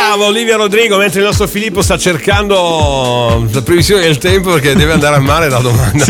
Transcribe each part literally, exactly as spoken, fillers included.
Bravo Olivia Rodrigo, mentre il nostro Filippo sta cercando la previsione del tempo perché deve andare al mare la domanda.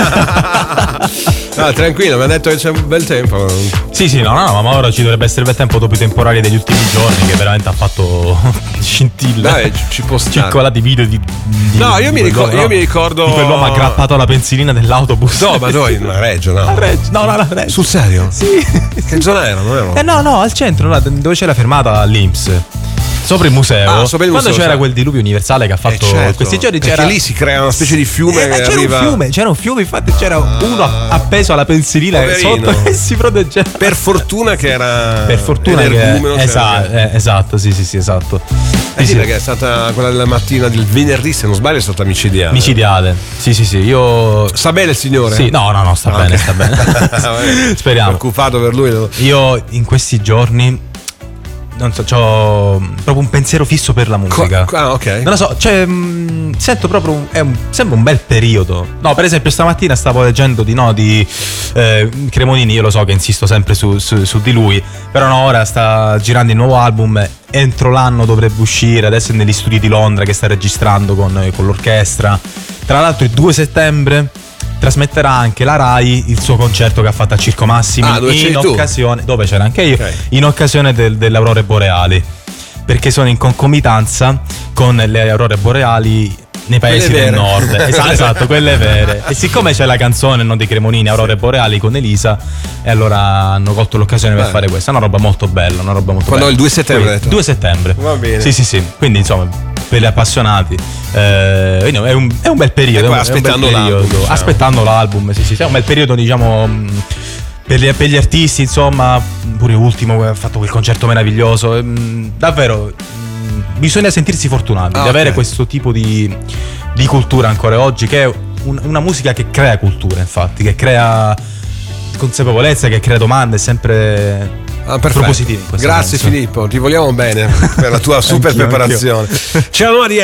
Sì. No, tranquillo, mi ha detto che c'è un bel tempo. Sì, sì, no, no, no, ma ora ci dovrebbe essere bel tempo dopo i temporali degli ultimi giorni, che veramente ha fatto scintille. Dai, ci può stare. Circolati video di, di No, io, di mi, ricordo, no, io mi ricordo di quell'uomo aggrappato alla pensilina dell'autobus. No, ma dove? A Reggio, no? A Reggio, no, no, a Reggio. Sul serio? Sì. Che zona era? Non ero? Eh no, no, al centro, là, dove c'è la fermata all'I N P S. Sopra il museo, ah, sopra il quando museo, c'era sai. quel diluvio universale che ha fatto eh certo, questi giorni, perché c'era lì si crea una specie di fiume eh, che c'era arriva... un fiume, c'era un fiume, infatti c'era uno appeso alla pensilina Poverino. sotto e si proteggeva. Per fortuna che era Per fortuna che energumeno, esatto, cioè, eh, esatto, sì, sì, sì, esatto. eh Sì, sì, sì. perché è stata quella della mattina del venerdì, se non sbaglio, è stata micidiale. Micidiale. Sì, sì, sì, io Sta bene il signore? Sì, no, no, no, sta Ah, bene, ok. sta bene. Speriamo. Preoccupato per lui. Io in questi giorni non so, c'ho proprio un pensiero fisso per la musica. Co- ah, ok. Non lo so, cioè mh, sento proprio un, è un, sembra un bel periodo. No, per esempio stamattina stavo leggendo di no di eh, Cremonini, io lo so che insisto sempre su, su, su di lui, però no, ora sta girando il nuovo album, entro l'anno dovrebbe uscire, adesso è negli studi di Londra che sta registrando con, con l'orchestra. Tra l'altro il due settembre trasmetterà anche la Rai il suo concerto che ha fatto a Circo Massimi ah, dove in occasione tu? Dove c'era anche io, okay. In occasione del, delle aurore boreali, perché sono in concomitanza con le aurore boreali nei paesi quelle del vere. nord. Esatto, esatto, quelle vere. E siccome c'è la canzone no, di Cremonini Aurore Boreali con Elisa, e allora hanno colto l'occasione per Beh. fare questa. È una roba molto bella, una roba molto Quando bella. il due settembre? Quindi, due settembre. Va bene. Sì, sì, sì. Quindi insomma, per gli appassionati eh, è, un, è un bel periodo. E poi è un aspettando bel periodo. l'album, diciamo. Aspettando l'album, sì, sì, sì. È un bel periodo, diciamo. Per gli, per gli artisti, insomma, pure Ultimo ha fatto quel concerto meraviglioso. Davvero, bisogna sentirsi fortunati ah, di avere okay. questo tipo di, di cultura ancora oggi, che è un, una musica che crea cultura, infatti, che crea consapevolezza, che crea domande, sempre ah, propositivi in questo Grazie senso. Filippo, ti vogliamo bene per la tua super Anch'io, preparazione. anch'io. C'erano